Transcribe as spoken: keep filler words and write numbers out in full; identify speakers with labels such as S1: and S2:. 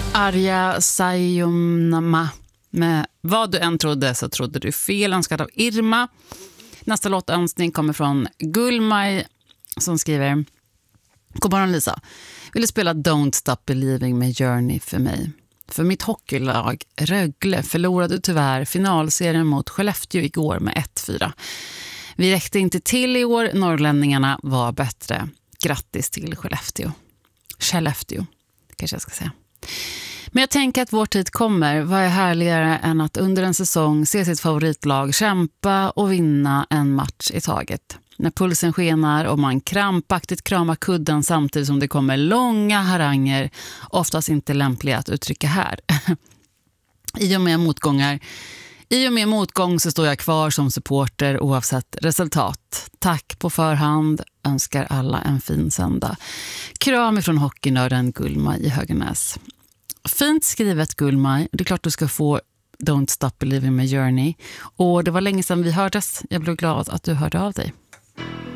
S1: Arja Saijonmaa med Vad du än trodde så trodde du fel, önskad av Irma. Nästa låtönskning kommer från Gulmaj som skriver: God morgon Lisa, vill du spela Don't Stop Believing med Journey för mig? För mitt hockeylag Rögle förlorade tyvärr finalserien mot Skellefteå igår med ett fyra. Vi räckte inte till i år, norrlänningarna var bättre. Grattis till Skellefteå. Skellefteå, kanske jag ska säga. Men jag tänker att vår tid kommer. Vad är härligare än att under en säsong se sitt favoritlag kämpa och vinna en match i taget. När pulsen skenar och man krampaktigt kramar kudden samtidigt som det kommer långa haranger, oftast inte lämpliga att uttrycka här. I och med motgångar I och med motgång så står jag kvar som supporter oavsett resultat. Tack på förhand, önskar alla en fin söndag. Kram ifrån hockeynörden Gulmaj i Höganäs. Fint skrivet Gulmaj, det är klart du ska få Don't Stop Believing med Journey. Och det var länge sedan vi hördes, jag blev glad att du hörde av dig.